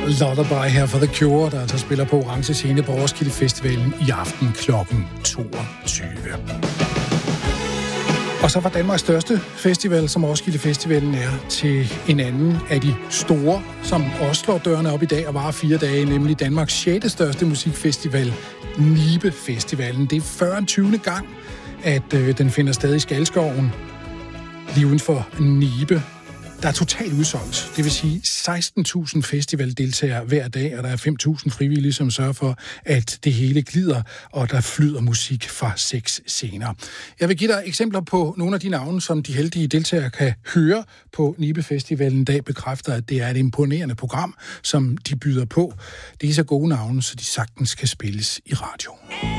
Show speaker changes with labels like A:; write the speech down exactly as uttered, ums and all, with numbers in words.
A: Lullaby her for The Cure, der altså spiller på Orange Scene på Roskilde Festivalen i aften klokken toogtyve. Og så var Danmarks største festival, som Roskilde Festivalen er, til en anden af de store, som også slår dørene op i dag og varer fire dage, nemlig Danmarks sjette største musikfestival, Nibe Festivalen. Det er fyrretyvende gang, at øh, den finder sted i Skalskoven, lige uden for Nibe. Der er totalt udsolgt. Det vil sige seksten tusind festivaldeltagere hver dag, og der er fem tusind frivillige, som sørger for, at det hele glider, og der flyder musik fra seks scener. Jeg vil give dig eksempler på nogle af de navne, som de heldige deltagere kan høre på Nibe Festivalen. Dag bekræfter, at det er et imponerende program, som de byder på. Det er så gode navne, så de sagtens kan spilles i radio.